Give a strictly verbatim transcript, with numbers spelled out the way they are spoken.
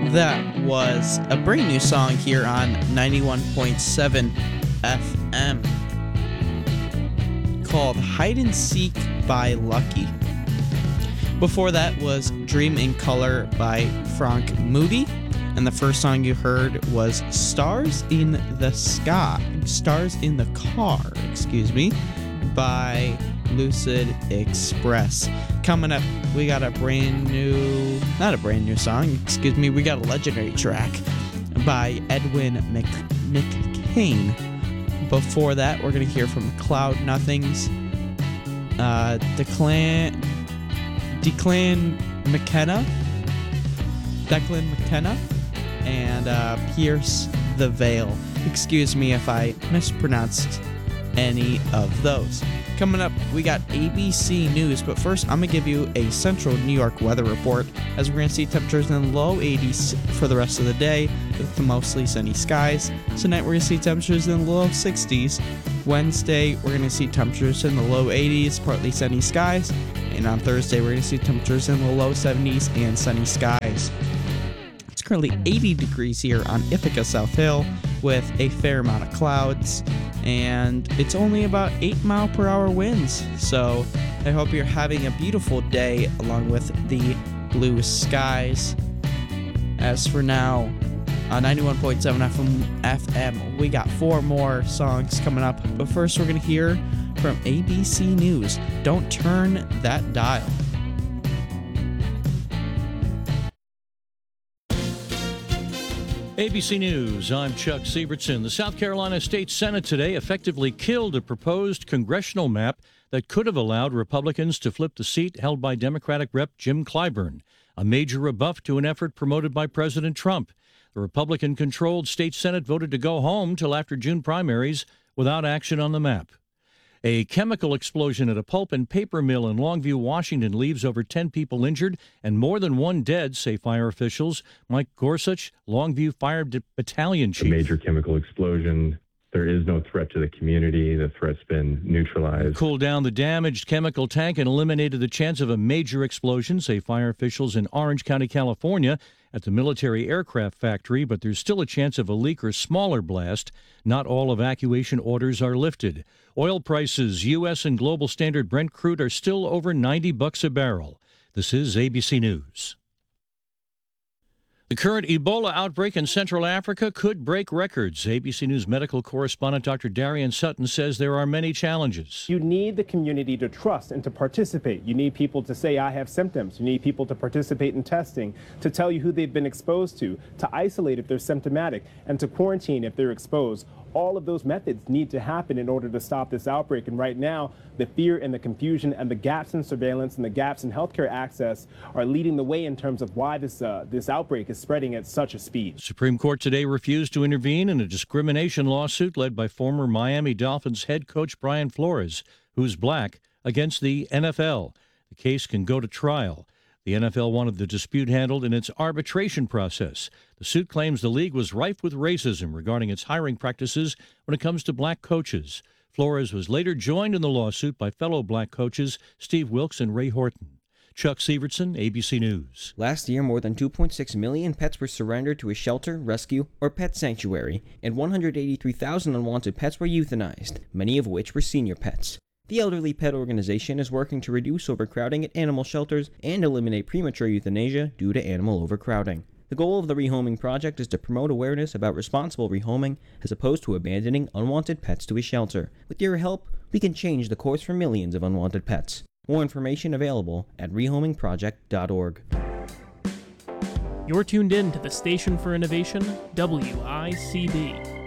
That was a brand new song here on ninety-one point seven F M called Hide and Seek by Lucky. Before that was Dream in Color by Frank Moody. And the first song you heard was Stars in the Sky, Stars in the Car, excuse me, by Lucid Express. Coming up, we got a brand new, not a brand new song, excuse me, we got a legendary track by Edwin Mc, McCain. Before that, we're going to hear from Cloud Nothings, uh, Declan, Declan McKenna, Declan McKenna, and uh, Pierce the Veil. Excuse me if I mispronounced any of those. Coming up, we got A B C News, but first I'm going to give you a central New York weather report as we're going to see temperatures in the low eighties for the rest of the day with mostly sunny skies. Tonight we're going to see temperatures in the low sixties. Wednesday we're going to see temperatures in the low eighties, partly sunny skies. And on Thursday we're going to see temperatures in the low seventies and sunny skies. It's currently eighty degrees here on Ithaca South Hill with a fair amount of clouds. And it's only about eight mile per hour winds. So I hope you're having a beautiful day along with the blue skies. As for now, on ninety-one point seven F M, we got four more songs coming up. But first we're going to hear from A B C News. Don't turn that dial. A B C News, I'm Chuck Sievertson. The South Carolina State Senate today effectively killed a proposed congressional map that could have allowed Republicans to flip the seat held by Democratic Rep Jim Clyburn, a major rebuff to an effort promoted by President Trump. The Republican-controlled state Senate voted to go home till after June primaries without action on the map. A chemical explosion at a pulp and paper mill in Longview, Washington, leaves over ten people injured and more than one dead, say fire officials. Mike Gorsuch, Longview Fire D- Battalion Chief. A major chemical explosion. There is no threat to the community. The threat's been neutralized. Cooled down the damaged chemical tank and eliminated the chance of a major explosion, say fire officials in Orange County, California, at the military aircraft factory, but there's still a chance of a leak or smaller blast. Not all evacuation orders are lifted. Oil prices, U S and global standard Brent crude are still over ninety bucks a barrel. This is A B C News. The current Ebola outbreak in Central Africa could break records. A B C News medical correspondent Doctor Darian Sutton says there are many challenges. You need the community to trust and to participate. You need people to say, I have symptoms. You need people to participate in testing, to tell you who they've been exposed to, to isolate if they're symptomatic, and to quarantine if they're exposed. All of those methods need to happen in order to stop this outbreak. And right now, the fear and the confusion and the gaps in surveillance and the gaps in healthcare access are leading the way in terms of why this uh, this outbreak is spreading at such a speed. The Supreme Court today refused to intervene in a discrimination lawsuit led by former Miami Dolphins head coach Brian Flores, who's black, against the N F L. The case can go to trial. The N F L wanted the dispute handled in its arbitration process. The suit claims the league was rife with racism regarding its hiring practices when it comes to black coaches. Flores was later joined in the lawsuit by fellow black coaches Steve Wilkes and Ray Horton. Chuck Sievertson, A B C News. Last year, more than two point six million pets were surrendered to a shelter, rescue, or pet sanctuary, and one hundred eighty-three thousand unwanted pets were euthanized, many of which were senior pets. The Elderly Pet Organization is working to reduce overcrowding at animal shelters and eliminate premature euthanasia due to animal overcrowding. The goal of the Rehoming Project is to promote awareness about responsible rehoming as opposed to abandoning unwanted pets to a shelter. With your help, we can change the course for millions of unwanted pets. More information available at rehoming project dot org. You're tuned in to the Station for Innovation, W I C B.